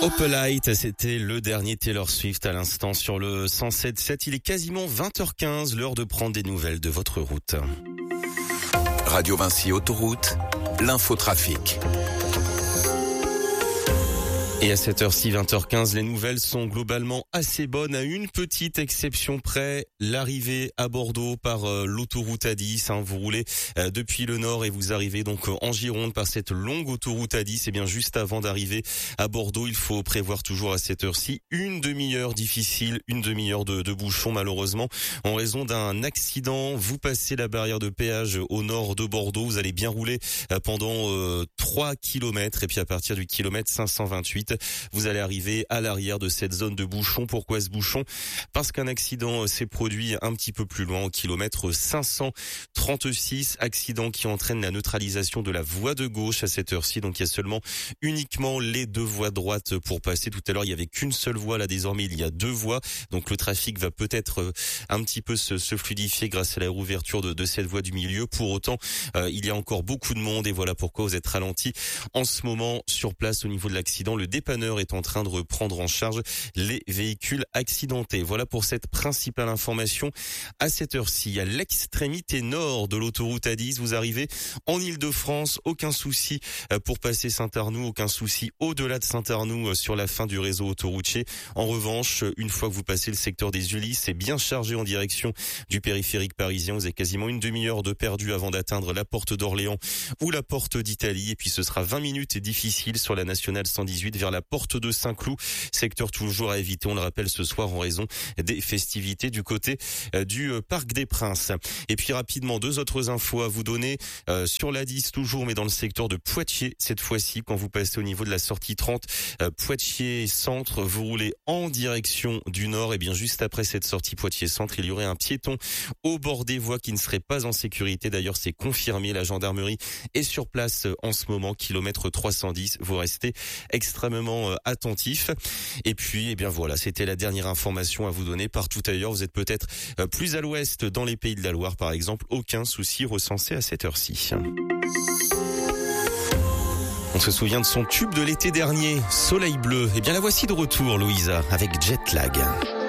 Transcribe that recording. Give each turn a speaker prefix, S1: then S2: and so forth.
S1: Opalite, c'était le dernier Taylor Swift à l'instant sur le 107.7. Il est quasiment 20h15, l'heure de prendre des nouvelles de votre route.
S2: Radio Vinci Autoroute, l'infotrafic.
S1: Et à cette heure-ci, 20h15, les nouvelles sont globalement assez bonnes, à une petite exception près, l'arrivée à Bordeaux par l'autoroute A10. Vous roulez depuis le nord et vous arrivez donc en Gironde par cette longue autoroute A10. Et bien juste avant d'arriver à Bordeaux, il faut prévoir toujours à cette heure-ci une demi-heure difficile, une demi-heure de bouchon malheureusement, en raison d'un accident. Vous passez la barrière de péage au nord de Bordeaux, vous allez bien rouler pendant 3 kilomètres et puis à partir du kilomètre 528, vous allez arriver à l'arrière de cette zone de bouchon. Pourquoi ce bouchon? Parce qu'un accident s'est produit un petit peu plus loin au kilomètre 536, accident qui entraîne la neutralisation de la voie de gauche à cette heure-ci. Donc il y a seulement uniquement les deux voies droites pour passer. Tout à l'heure, il y avait qu'une seule voie, là désormais il y a deux voies. Donc le trafic va peut-être un petit peu se fluidifier grâce à la réouverture de cette voie du milieu. Pour autant, il y a encore beaucoup de monde et voilà pourquoi vous êtes ralenti en ce moment sur place au niveau de l'accident. Le dépanneur est en train de reprendre en charge les véhicules accidentés. Voilà pour cette principale information. À cette heure-ci, à l'extrémité nord de l'autoroute A10, vous arrivez en Île-de-France, aucun souci pour passer Saint-Arnoux, aucun souci au-delà de Saint-Arnoux sur la fin du réseau autoroutier. En revanche, une fois que vous passez le secteur des Ulysses, c'est bien chargé en direction du périphérique parisien. Vous avez quasiment une demi-heure de perdu avant d'atteindre la porte d'Orléans ou la porte d'Italie. Et puis ce sera 20 minutes difficiles sur la nationale 118 vers la porte de Saint-Cloud, secteur toujours à éviter, on le rappelle ce soir en raison des festivités du côté du Parc des Princes. Et puis rapidement, deux autres infos à vous donner sur la 10 toujours, mais dans le secteur de Poitiers cette fois-ci, quand vous passez au niveau de la sortie 30 Poitiers Centre, vous roulez en direction du nord et bien juste après cette sortie Poitiers Centre, il y aurait un piéton au bord des voies qui ne serait pas en sécurité. D'ailleurs, c'est confirmé, la gendarmerie est sur place en ce moment, kilomètre 310, vous restez extrêmement attentif. Et puis, eh bien voilà, c'était la dernière information à vous donner. Partout ailleurs, vous êtes peut-être plus à l'ouest, dans les Pays de la Loire par exemple, aucun souci recensé à cette heure-ci. On se souvient de son tube de l'été dernier, Soleil bleu. Eh bien la voici de retour, Louisa, avec Jet Lag.